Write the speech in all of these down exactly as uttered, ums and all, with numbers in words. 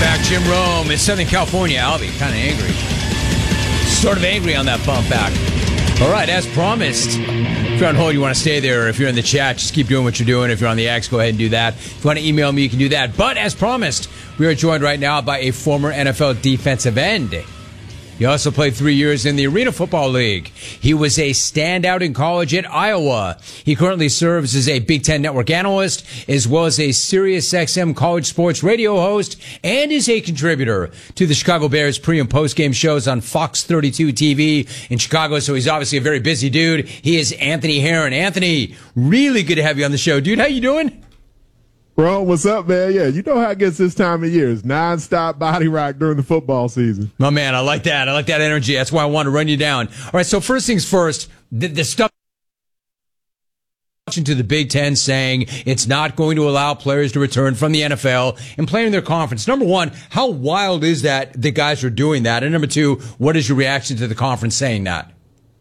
back, Jim Rome in Southern California. I'll be kind of angry. Sort of angry on that bump back. All right, as promised. If you're on hold, you want to stay there. If you're in the chat, just keep doing what you're doing. If you're on the X, go ahead and do that. If you want to email me, you can do that. But as promised, we are joined right now by a former N F L defensive end. He also played three years in the Arena Football League. He was a standout in college at Iowa. He currently serves as a Big Ten Network analyst, as well as a Sirius X M college sports radio host, and is a contributor to the Chicago Bears pre- and post-game shows on Fox thirty-two T V in Chicago. So he's obviously a very busy dude. He is Anthony Herron. Anthony, really good to have you on the show. Dude, how you doing? Bro, what's up, man? Yeah, you know how it gets this time of year. It's nonstop body rock during the football season. My man, I like that. I like that energy. That's why I want to run you down. All right, so first things first, the, the stuff to the Big Ten saying it's not going to allow players to return from the N F L and play in their conference. Number one, how wild is that the guys are doing that? And number two, what is your reaction to the conference saying that?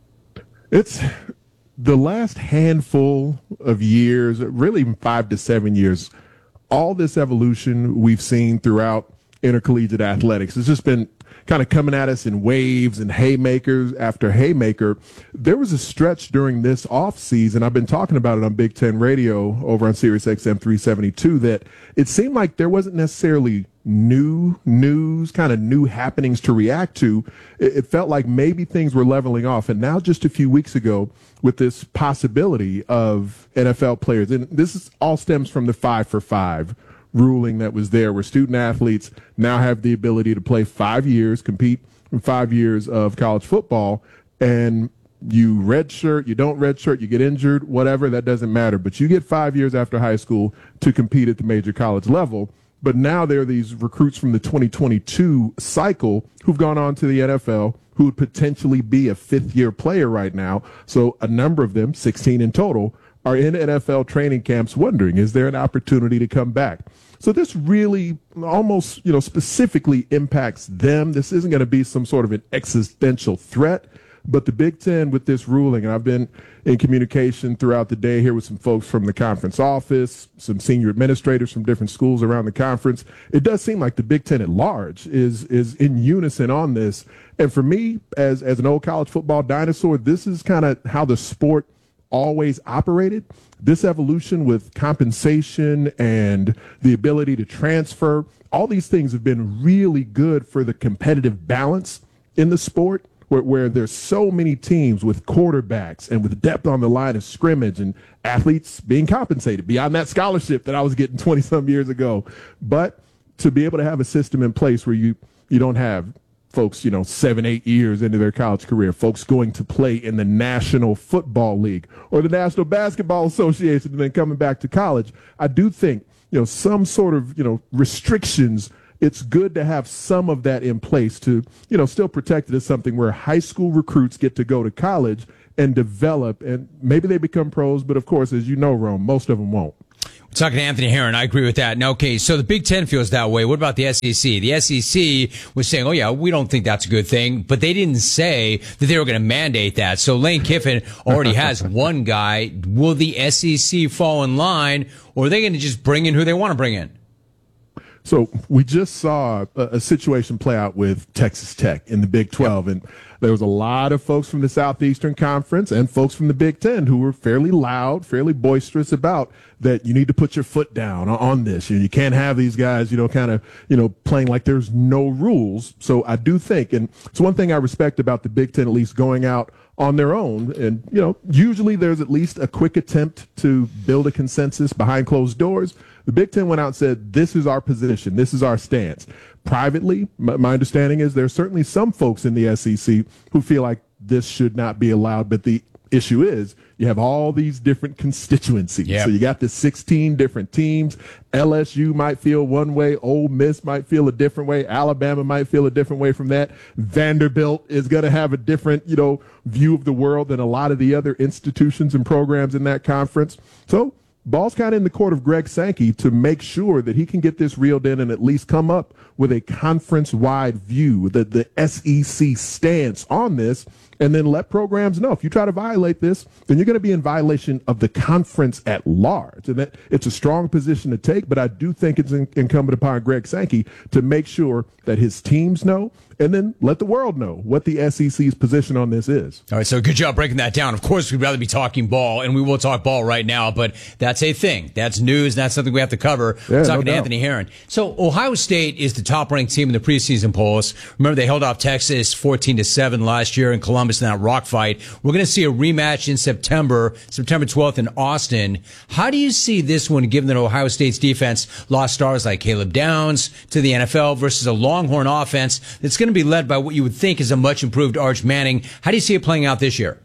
It's the last handful of years, really five to seven years, all this evolution we've seen throughout intercollegiate athletics. It's just been kind of coming at us in waves and haymakers after haymaker. There was a stretch during this off season, I've been talking about it on Big Ten Radio over on Sirius X M three seventy-two, that it seemed like there wasn't necessarily new news, kind of new happenings to react to. It, it felt like maybe things were leveling off. And now just a few weeks ago, with this possibility of N F L players, and this is, all stems from the five for five ruling that was there, where student athletes now have the ability to play five years, compete in five years of college football, and you redshirt, you don't redshirt, you get injured, whatever, that doesn't matter. But you get five years after high school to compete at the major college level. But now there are these recruits from the twenty twenty-two cycle who've gone on to the N F L who would potentially be a fifth-year player right now. So a number of them, sixteen in total, are in N F L training camps wondering, is there an opportunity to come back? So this really almost, you know, specifically impacts them. This isn't going to be some sort of an existential threat. But the Big Ten with this ruling, and I've been in communication throughout the day here with some folks from the conference office, some senior administrators from different schools around the conference, it does seem like the Big Ten at large is is in unison on this. And for me, as, as an old college football dinosaur, this is kind of how the sport always operated. This evolution with compensation and the ability to transfer, all these things have been really good for the competitive balance in the sport. Where, where there's so many teams with quarterbacks and with depth on the line of scrimmage and athletes being compensated beyond that scholarship that I was getting twenty-some years ago. But to be able to have a system in place where you, you don't have folks, you know, seven, eight years into their college career, folks going to play in the National Football League or the National Basketball Association and then coming back to college, I do think, you know, some sort of, you know, restrictions, it's good to have some of that in place to, you know, still protect it as something where high school recruits get to go to college and develop, and maybe they become pros, but of course, as you know, Rome, most of them won't. We're talking to Anthony Herron. I agree with that. Now, okay, so the Big Ten feels that way. What about the S E C? The S E C was saying, oh, yeah, we don't think that's a good thing, but they didn't say that they were going to mandate that. So Lane Kiffin already has one guy. Will the S E C fall in line, or are they going to just bring in who they want to bring in? So we just saw a, a situation play out with Texas Tech in the Big twelve, yep. And there was a lot of folks from the Southeastern Conference and folks from the Big Ten who were fairly loud, fairly boisterous about that you need to put your foot down on this. You know, you can't have these guys, you know, kind of, you know, playing like there's no rules. So I do think, and it's one thing I respect about the Big Ten at least going out on their own. And, you know, usually there's at least a quick attempt to build a consensus behind closed doors. The Big Ten went out and said, this is our position. This is our stance. Privately, my, my understanding is there's certainly some folks in the S E C who feel like this should not be allowed. But the issue is you have all these different constituencies. Yep. So you got the sixteen different teams. L S U might feel one way. Ole Miss might feel a different way. Alabama might feel a different way from that. Vanderbilt is going to have a different, you know, view of the world than a lot of the other institutions and programs in that conference. So ball's kind of in the court of Greg Sankey to make sure that he can get this reeled in and at least come up with a conference-wide view, that the S E C stance on this. and then let programs know if you try to violate this, then you're going to be in violation of the conference at large. And that it's a strong position to take, but I do think it's in, incumbent upon Greg Sankey to make sure that his teams know, and then let the world know what the S E C's position on this is. All right, so good job breaking that down. Of course, we'd rather be talking ball, and we will talk ball right now, but that's a thing. That's news. That's something we have to cover. Yeah, We're talking no to Anthony Herron. So Ohio State is the top-ranked team in the preseason polls. Remember, they held off Texas fourteen to seven last year in Columbus in that rock fight. We're going to see a rematch in September, September twelfth in Austin. How do you see this one, given that Ohio State's defense lost stars like Caleb Downs to the N F L versus a Longhorn offense that's going to be led by what you would think is a much improved Arch Manning? How do you see it playing out this year?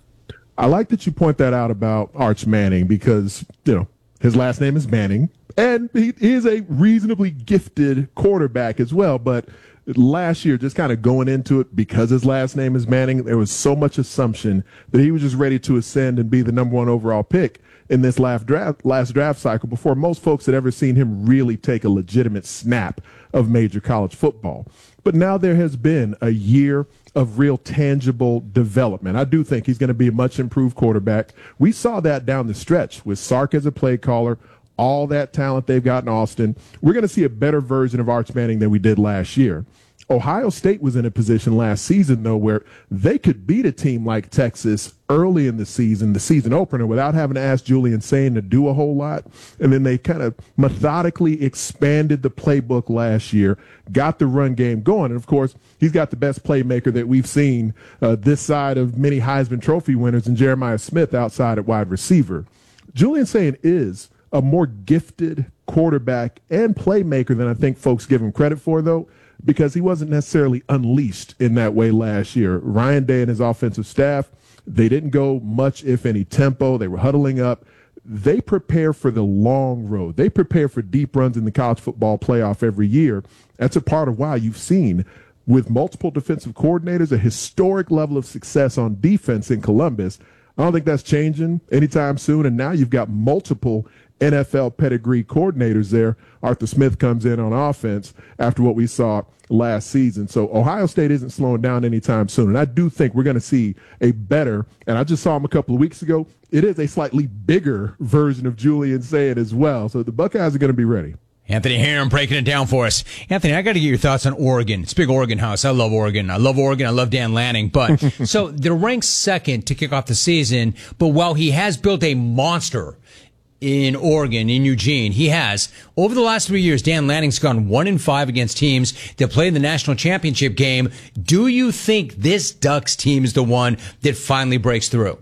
I like that you point that out about Arch Manning because, you know, his last name is Manning, and he, he is a reasonably gifted quarterback as well. But last year, just kind of going into it, because his last name is Manning, there was so much assumption that he was just ready to ascend and be the number one overall pick in this last draft, last draft cycle before most folks had ever seen him really take a legitimate snap of major college football. But now there has been a year of real tangible development. I do think he's going to be a much improved quarterback. We saw that down the stretch with Sark as a play caller, all that talent they've got in Austin. We're going to see a better version of Arch Manning than we did last year. Ohio State was in a position last season, though, where they could beat a team like Texas early in the season, the season opener, without having to ask Julian Sayin to do a whole lot. And then they kind of methodically expanded the playbook last year, got the run game going. And, of course, he's got the best playmaker that we've seen uh, this side of many Heisman Trophy winners in Jeremiah Smith outside at wide receiver. Julian Sayin is a more gifted quarterback and playmaker than I think folks give him credit for, though, because he wasn't necessarily unleashed in that way last year. Ryan Day and his offensive staff, they didn't go much, if any, tempo. They were huddling up. They prepare for the long road. They prepare for deep runs in the college football playoff every year. That's a part of why you've seen, with multiple defensive coordinators, a historic level of success on defense in Columbus. I don't think that's changing anytime soon. And now you've got multiple N F L pedigree coordinators there. Arthur Smith comes in on offense after what we saw last season. So Ohio State isn't slowing down anytime soon. And I do think we're going to see a better, and I just saw him a couple of weeks ago, it is a slightly bigger version of Julian Sayin as well. So the Buckeyes are going to be ready. Anthony Herron breaking it down for us. Anthony, I got to get your thoughts on Oregon. It's big Oregon house. I love Oregon. I love Oregon. I love Dan Lanning. But so they're ranked second to kick off the season. But while he has built a monster in Oregon, in Eugene, he has, over the last three years, Dan Lanning's gone one in five against teams that play in the national championship game. Do you think this Ducks team is the one that finally breaks through?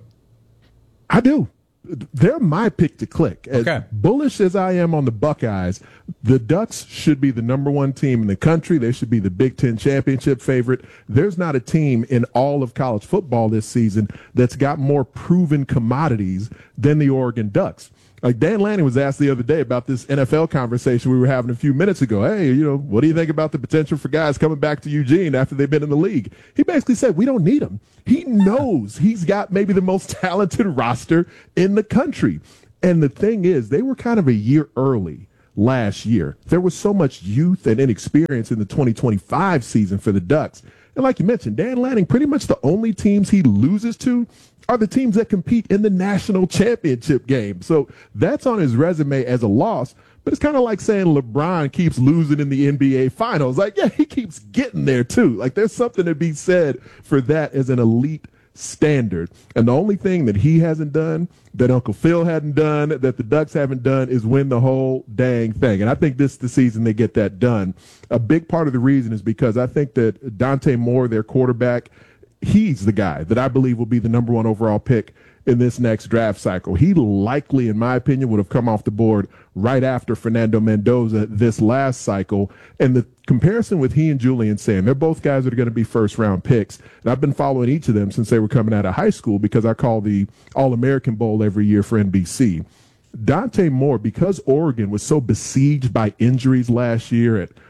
I do. They're my pick to click. As okay. bullish as I am on the Buckeyes, the Ducks should be the number one team in the country. They should be the Big Ten championship favorite. There's not a team in all of college football this season that's got more proven commodities than the Oregon Ducks. Like Dan Lanning was asked the other day about this N F L conversation we were having a few minutes ago. Hey, you know, what do you think about the potential for guys coming back to Eugene after they've been in the league? He basically said, we don't need them. He knows he's got maybe the most talented roster in the country. And the thing is, they were kind of a year early last year. There was so much youth and inexperience in the twenty twenty-five season for the Ducks. And like you mentioned, Dan Lanning, pretty much the only teams he loses to are the teams that compete in the national championship game. So that's on his resume as a loss. But it's kind of like saying LeBron keeps losing in the N B A finals. Like, yeah, he keeps getting there too. Like, there's something to be said for that as an elite standard. And the only thing that he hasn't done, that Uncle Phil hadn't done, that the Ducks haven't done, is win the whole dang thing. And I think this is the season they get that done. A big part of the reason is because I think that Dante Moore, their quarterback, he's the guy that I believe will be the number one overall pick in this next draft cycle. He likely, in my opinion, would have come off the board right after Fernando Mendoza this last cycle. And the comparison with he and Julian Sayin, they're both guys that are going to be first-round picks. And I've been following each of them since they were coming out of high school because I call the All-American Bowl every year for N B C. Dante Moore, because Oregon was so besieged by injuries last year at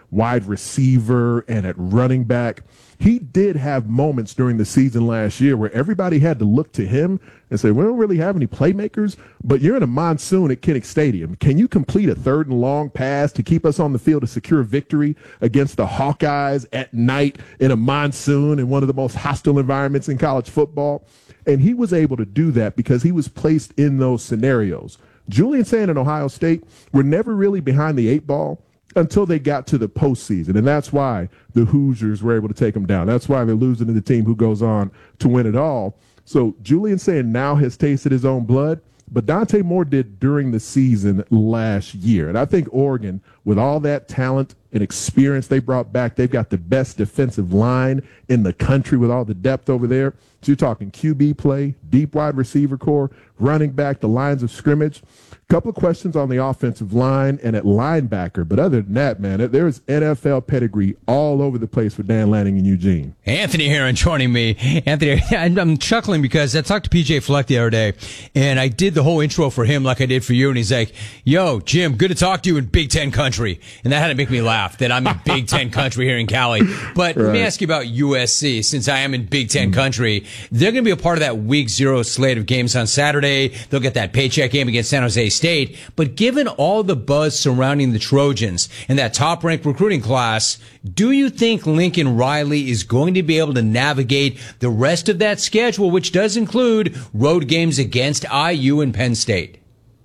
wide receiver and at running back. He did have moments during the season last year where everybody had to look to him and say, we don't really have any playmakers, but you're in a monsoon at Kinnick Stadium. Can you complete a third and long pass to keep us on the field to secure victory against the Hawkeyes at night in a monsoon in one of the most hostile environments in college football? And he was able to do that because he was placed in those scenarios. Julian Sayin and Ohio State were never really behind the eight ball until they got to the postseason. And that's why the Hoosiers were able to take them down. That's why they're losing to the team who goes on to win it all. So Julian Sayin now has tasted his own blood, but Dante Moore did during the season last year. And I think Oregon, with all that talent and experience they brought back, they've got the best defensive line in the country with all the depth over there. So you're talking Q B play, deep wide receiver core, running back, the lines of scrimmage. Couple of questions on the offensive line and at linebacker. But other than that, man, there's N F L pedigree all over the place for Dan Lanning and Eugene. Anthony Herron joining me. Anthony, I'm chuckling because I talked to P J Fleck the other day, and I did the whole intro for him like I did for you, and he's like, yo, Jim, good to talk to you in Big Ten country. And that had to make me laugh that I'm in Big Ten country here in Cali. But right. Let me ask you about U S C. Since I am in Big Ten mm-hmm. country, they're going to be a part of that week zero slate of games on Saturday. They'll get that paycheck game against San Jose State. But given all the buzz surrounding the Trojans and that top-ranked recruiting class, do you think Lincoln Riley is going to be able to navigate the rest of that schedule, which does include road games against I U and Penn State?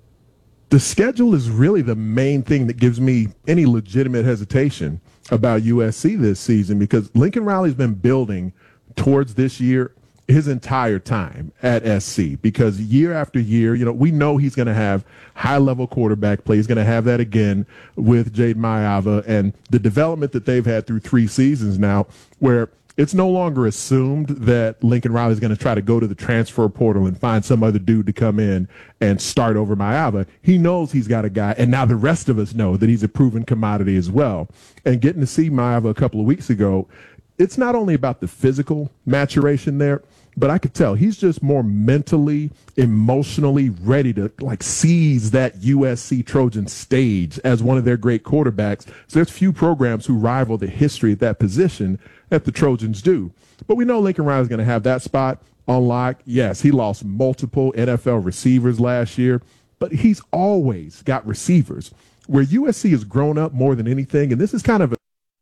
The schedule is really the main thing that gives me any legitimate hesitation about U S C this season, because Lincoln Riley's been building towards this year his entire time at S C, because year after year, you know, we know he's going to have high-level quarterback play. He's going to have that again with Jade Mayava, and the development that they've had through three seasons now, where it's no longer assumed that Lincoln Riley is going to try to go to the transfer portal and find some other dude to come in and start over Mayava. He knows he's got a guy, and now the rest of us know that he's a proven commodity as well. And getting to see Mayava a couple of weeks ago, it's not only about the physical maturation there, but I could tell he's just more mentally, emotionally ready to like seize that U S C Trojan stage as one of their great quarterbacks. So there's few programs who rival the history at that position that the Trojans do. But we know Lincoln Riley is going to have that spot on lock. Yes, he lost multiple N F L receivers last year, but he's always got receivers. Where U S C has grown up more than anything, and this is kind of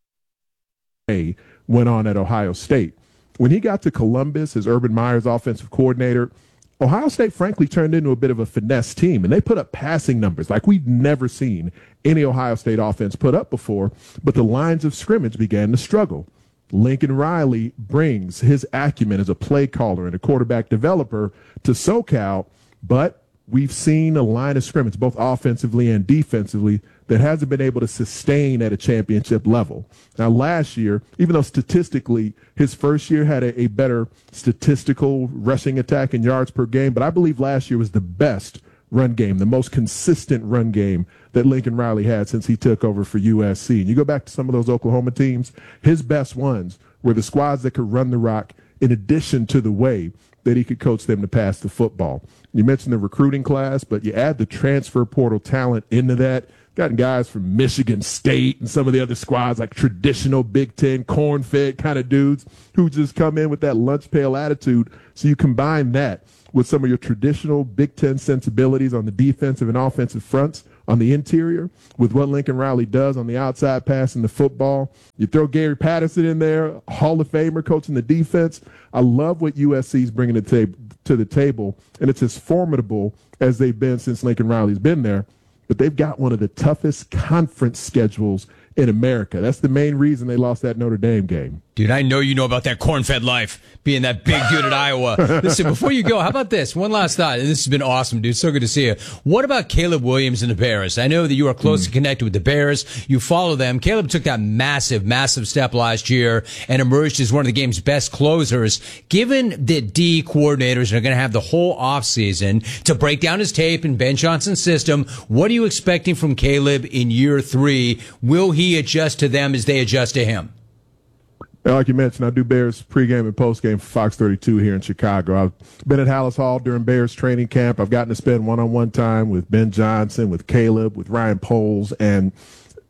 a went on at Ohio State. When he got to Columbus as Urban Meyer's offensive coordinator, Ohio State frankly turned into a bit of a finesse team, and they put up passing numbers like we've never seen any Ohio State offense put up before, but the lines of scrimmage began to struggle. Lincoln Riley brings his acumen as a play caller and a quarterback developer to SoCal, but we've seen a line of scrimmage, both offensively and defensively, that hasn't been able to sustain at a championship level. Now, last year, even though statistically his first year had a, a better statistical rushing attack in yards per game, but I believe last year was the best run game, the most consistent run game that Lincoln Riley had since he took over for U S C. And you go back to some of those Oklahoma teams, his best ones were the squads that could run the rock in addition to the way that he could coach them to pass the football. You mentioned the recruiting class, but you add the transfer portal talent into that. Gotten guys from Michigan State and some of the other squads, like traditional Big Ten, corn-fed kind of dudes who just come in with that lunch pail attitude. So you combine that with some of your traditional Big Ten sensibilities on the defensive and offensive fronts on the interior with what Lincoln Riley does on the outside passing the football. You throw Gary Patterson in there, Hall of Famer coaching the defense. I love what U S C is bringing to the, tab- to the table, and it's as formidable as they've been since Lincoln Riley's been there. But they've got one of the toughest conference schedules in America. That's the main reason they lost that Notre Dame game. Dude, I know you know about that corn-fed life, being that big dude at Iowa. Listen, before you go, how about this? One last thought, and this has been awesome, dude. So good to see you. What about Caleb Williams and the Bears? I know that you are closely mm. connected with the Bears. You follow them. Caleb took that massive, massive step last year and emerged as one of the game's best closers. Given that D coordinators are going to have the whole offseason to break down his tape in Ben Johnson's system, what are you expecting from Caleb in year three? Will he adjust to them as they adjust to him? Like you mentioned, I do Bears pregame and postgame for Fox thirty-two here in Chicago. I've been at Hallis Hall during Bears training camp. I've gotten to spend one-on-one time with Ben Johnson, with Caleb, with Ryan Poles, and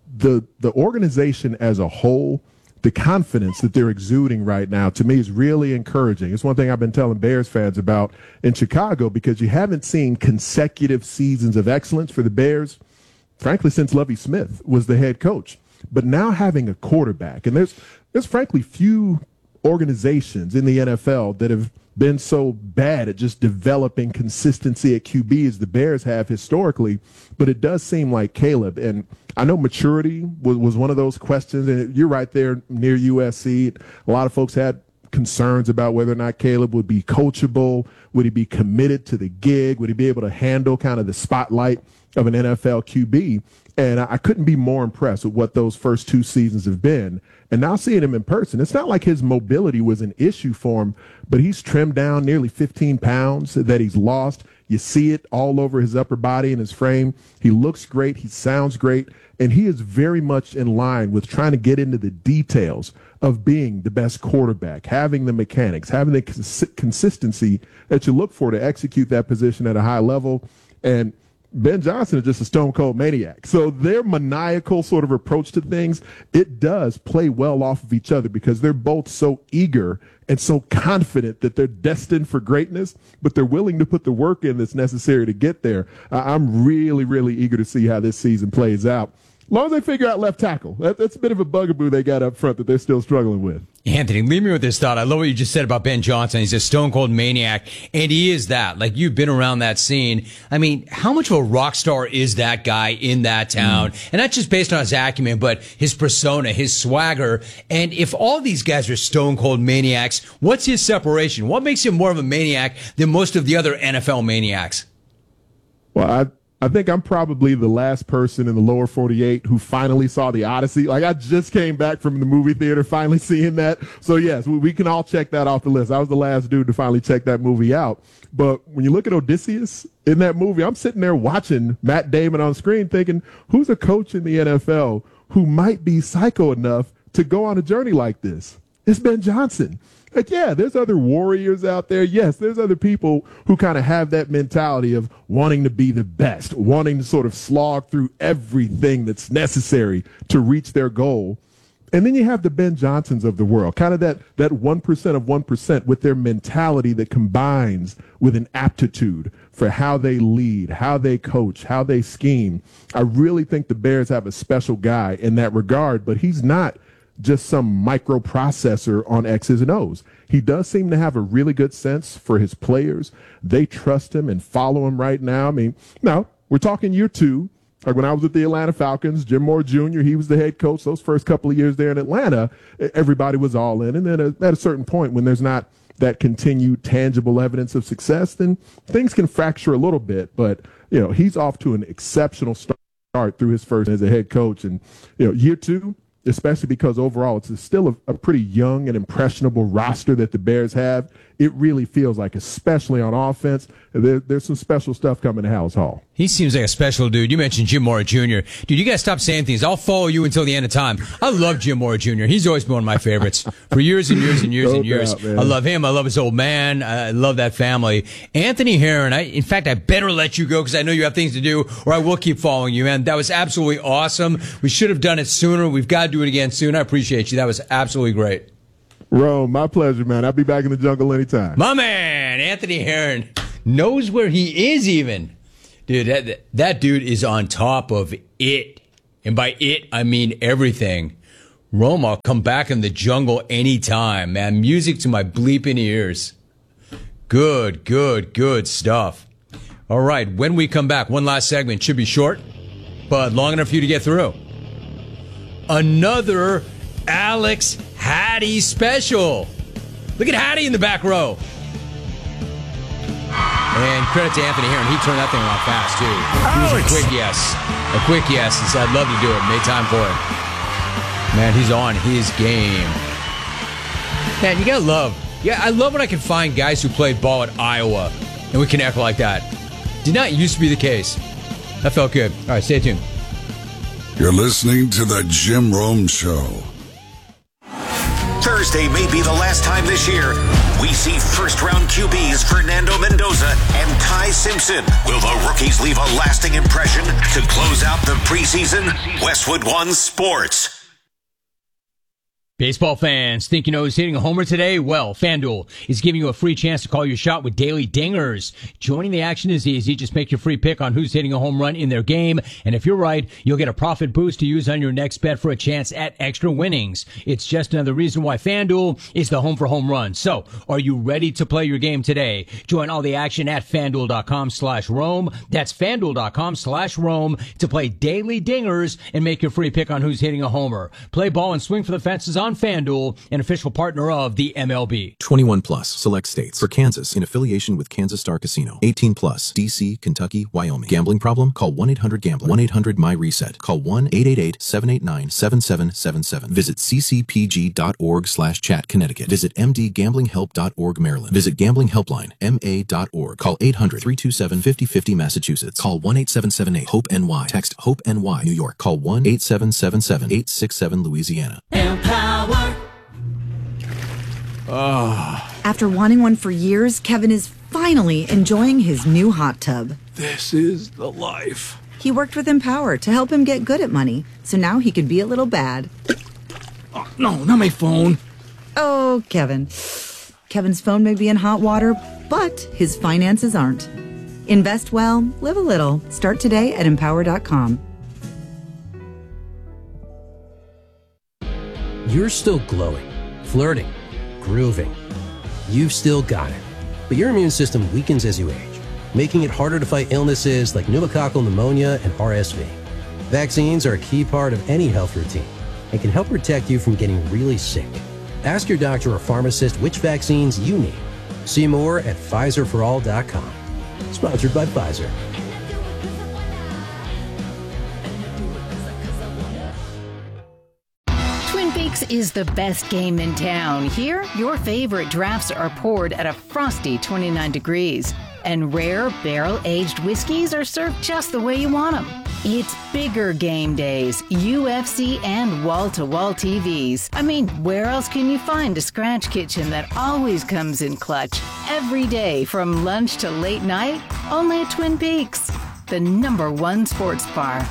the the organization as a whole, the confidence that they're exuding right now, to me, is really encouraging. It's one thing I've been telling Bears fans about in Chicago, because you haven't seen consecutive seasons of excellence for the Bears, frankly, since Lovie Smith was the head coach. But now having a quarterback, and there's there's frankly few organizations in the N F L that have been so bad at just developing consistency at Q B as the Bears have historically. But it does seem like Caleb, and I know maturity was, was one of those questions, and you're right there near U S C. A lot of folks had concerns about whether or not Caleb would be coachable. Would he be committed to the gig? Would he be able to handle kind of the spotlight of an N F L Q B? And I couldn't be more impressed with what those first two seasons have been. And now seeing him in person, it's not like his mobility was an issue for him, but he's trimmed down nearly fifteen pounds that he's lost. You see it all over his upper body and his frame. He looks great. He sounds great. And he is very much in line with trying to get into the details of being the best quarterback, having the mechanics, having the cons- consistency that you look for to execute that position at a high level. And Ben Johnson is just a stone cold maniac. So their maniacal sort of approach to things, it does play well off of each other, because they're both so eager and so confident that they're destined for greatness, but they're willing to put the work in that's necessary to get there. I'm really, really eager to see how this season plays out. As long as they figure out left tackle. That, that's a bit of a bugaboo they got up front that they're still struggling with. Anthony, leave me with this thought. I love what you just said about Ben Johnson. He's a stone cold maniac, and he is that. Like, you've been around that scene. I mean, how much of a rock star is that guy in that town? Mm. And not just based on his acumen, but his persona, his swagger. And if all these guys are stone cold maniacs, what's his separation? What makes him more of a maniac than most of the other N F L maniacs? Well, I I think I'm probably the last person in the lower forty-eight who finally saw The Odyssey. Like, I just came back from the movie theater finally seeing that. So, yes, we, we can all check that off the list. I was the last dude to finally check that movie out. But when you look at Odysseus in that movie, I'm sitting there watching Matt Damon on screen thinking, who's a coach in the N F L who might be psycho enough to go on a journey like this? It's Ben Johnson. Like, yeah, there's other warriors out there. Yes, there's other people who kind of have that mentality of wanting to be the best, wanting to sort of slog through everything that's necessary to reach their goal. And then you have the Ben Johnsons of the world, kind of that that one percent of one percent with their mentality that combines with an aptitude for how they lead, how they coach, how they scheme. I really think the Bears have a special guy in that regard, but he's not just some microprocessor on X's and O's. He does seem to have a really good sense for his players. They trust him and follow him right now. I mean, now we're talking year two. Like when I was with the Atlanta Falcons, Jim Moore Junior, he was the head coach those first couple of years there in Atlanta. Everybody was all in. And then at a certain point, when there's not that continued tangible evidence of success, then things can fracture a little bit. But, you know, he's off to an exceptional start through his first as a head coach. And, you know, year two, especially because overall it's still a, a pretty young and impressionable roster that the Bears have, it really feels like, especially on offense, there, there's some special stuff coming to House Hall. He seems like a special dude. You mentioned Jim Mora Junior Dude, you got to stop saying things. I'll follow you until the end of time. I love Jim Mora Junior He's always been one of my favorites for years and years and years no and years. Doubt, I love him. I love his old man. I love that family. Anthony Herron, I, in fact, I better let you go because I know you have things to do, or I will keep following you, man. That was absolutely awesome. We should have done it sooner. We've got to do it again soon. I appreciate you. That was absolutely great. Rome, my pleasure, man. I'll be back in the jungle anytime. My man, Anthony Herron, knows where he is even. Dude, that, that dude is on top of it. And by it, I mean everything. Rome, I'll come back in the jungle anytime, man. Music to my bleeping ears. Good, good, good stuff. All right, when we come back, one last segment. Should be short, but long enough for you to get through. Another Alex Hattie special. Look at Hattie in the back row. And credit to Anthony Herron. He turned that thing around fast, too. He was a quick yes. A quick yes. He said, I'd love to do it. Made time for it. Man, he's on his game. Man, you gotta love. Yeah, I love when I can find guys who played ball at Iowa and we connect like that. Did not used to be the case. That felt good. All right, stay tuned. You're listening to the Jim Rome Show. Thursday may be the last time this year we see first-round Q Bs Fernando Mendoza and Ty Simpson. Will the rookies leave a lasting impression to close out the preseason? Westwood One Sports. Baseball fans, think you know who's hitting a homer today? Well, FanDuel is giving you a free chance to call your shot with daily dingers. Joining the action is easy. Just make your free pick on who's hitting a home run in their game. And if you're right, you'll get a profit boost to use on your next bet for a chance at extra winnings. It's just another reason why FanDuel is the home for home runs. So, are you ready to play your game today? Join all the action at FanDuel.com slash Rome. That's FanDuel.com slash Rome to play daily dingers and make your free pick on who's hitting a homer. Play ball and swing for the fences on FanDuel, an official partner of the M L B. twenty-one plus, select states. For Kansas, in affiliation with Kansas Star Casino. eighteen plus, D C, Kentucky, Wyoming. Gambling problem? Call one eight hundred gambler. one eight hundred my reset. Call one eight eight eight, seven eight nine, seven seven seven seven. Visit ccpg.org slash chat Connecticut. Visit m d gambling help dot org Maryland. Visit Gambling Helpline, M A dot org. Call eight hundred, three two seven, five oh five oh Massachusetts. Call one eight seven seven eight, hope N Y. Text HOPE N Y. New York. Call one eight seven seven seven, eight six seven Louisiana. Empower. Ah. After wanting one for years, Kevin is finally enjoying his new hot tub. This is the life. He worked with Empower to help him get good at money, so now he could be a little bad. Oh, no, not my phone. Oh, Kevin. Kevin's phone may be in hot water, but his finances aren't. Invest well, live a little. Start today at empower dot com. You're still glowing, flirting, grooving. You've still got it. But your immune system weakens as you age, making it harder to fight illnesses like pneumococcal pneumonia and R S V. Vaccines are a key part of any health routine and can help protect you from getting really sick. Ask your doctor or pharmacist which vaccines you need. See more at Pfizer for all dot com. Sponsored by Pfizer. Is the best game in town. Here, your favorite drafts are poured at a frosty twenty-nine degrees, and rare barrel-aged whiskeys are served just the way you want them. It's bigger game days, U F C, and wall-to-wall T Vs. I mean, where else can you find a scratch kitchen that always comes in clutch every day from lunch to late night? Only at Twin Peaks, the number one sports bar.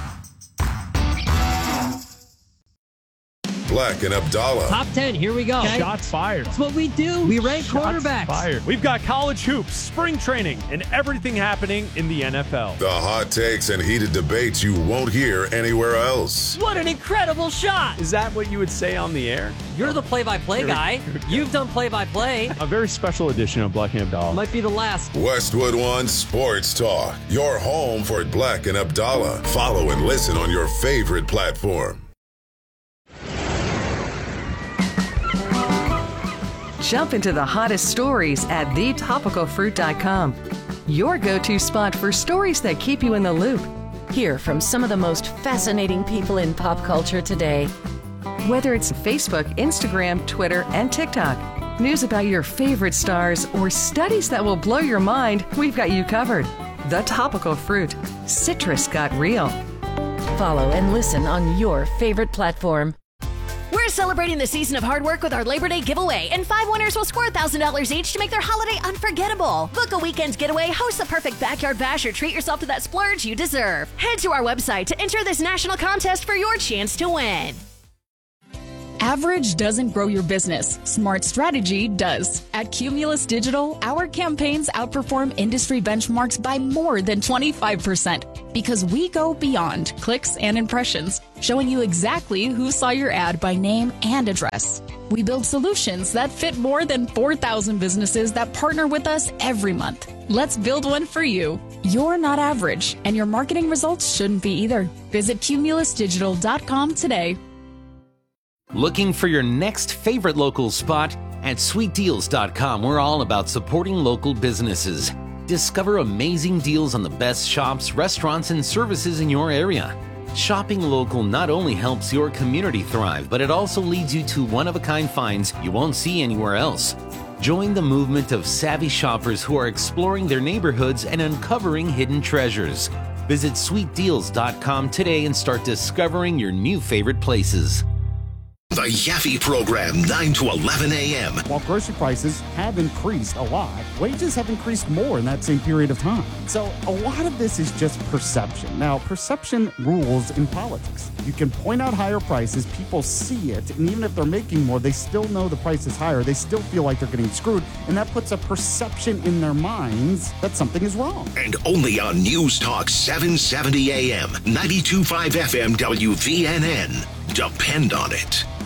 Black and Abdallah. Top ten, here we go. Okay. Shots fired. That's what we do. We rank Shots quarterbacks. Fired. We've got college hoops, spring training, and everything happening in the N F L. The hot takes and heated debates you won't hear anywhere else. What an incredible shot. Is that what you would say on the air? You're the play-by-play guy. You've done play-by-play. A very special edition of Black and Abdallah. Might be the last. Westwood One Sports Talk. Your home for Black and Abdallah. Follow and listen on your favorite platform. Jump into the hottest stories at the topical fruit dot com. Your go-to spot for stories that keep you in the loop. Hear from some of the most fascinating people in pop culture today. Whether it's Facebook, Instagram, Twitter, and TikTok, news about your favorite stars, or studies that will blow your mind, we've got you covered. The Topical Fruit. Citrus got real. Follow and listen on your favorite platform. We're celebrating the season of hard work with our Labor Day giveaway, and five winners will score one thousand dollars each to make their holiday unforgettable. Book a weekend getaway, host the perfect backyard bash, or treat yourself to that splurge you deserve. Head to our website to enter this national contest for your chance to win. Average doesn't grow your business. Smart strategy does. At Cumulus Digital, our campaigns outperform industry benchmarks by more than twenty-five percent because we go beyond clicks and impressions, showing you exactly who saw your ad by name and address. We build solutions that fit more than four thousand businesses that partner with us every month. Let's build one for you. You're not average, and your marketing results shouldn't be either. Visit cumulus digital dot com today. Looking for your next favorite local spot? At sweet deals dot com, we're all about supporting local businesses. Discover amazing deals on the best shops, restaurants, and services in your area. Shopping local not only helps your community thrive, but it also leads you to one-of-a-kind finds you won't see anywhere else. Join the movement of savvy shoppers who are exploring their neighborhoods and uncovering hidden treasures. Visit sweet deals dot com today and start discovering your new favorite places. The Yaffe Program, nine to eleven a.m. While grocery prices have increased a lot, wages have increased more in that same period of time. So a lot of this is just perception. Now, perception rules in politics. You can point out higher prices, people see it, and even if they're making more, they still know the price is higher. They still feel like they're getting screwed, and that puts a perception in their minds that something is wrong. And only on News Talk seven seventy a.m., ninety-two point five F M W V N N. Depend on it.